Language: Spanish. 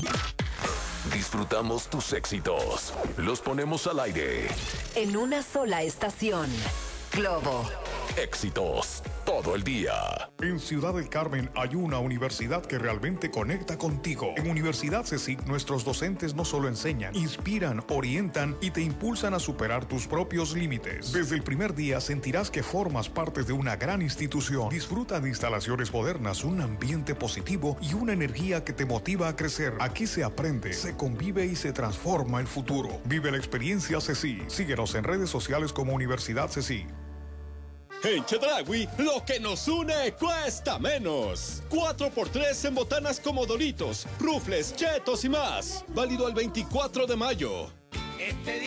Disfrutamos tus éxitos. Los ponemos al aire. En una sola estación. Globo. Éxitos todo el día. En Ciudad del Carmen hay una universidad que realmente conecta contigo. En Universidad CSIC, nuestros docentes no solo enseñan, inspiran, orientan y te impulsan a superar tus propios límites. Desde el primer día sentirás que formas parte de una gran institución. Disfruta de instalaciones modernas, un ambiente positivo y una energía que te motiva a crecer. Aquí se aprende, se convive y se transforma el futuro. Vive la experiencia CSIC. Síguenos en redes sociales como Universidad CSIC. En Chedraui, lo que nos une cuesta menos. 4x3 en botanas como Doritos, Rufles, Chetos y más. Válido al 24 de mayo.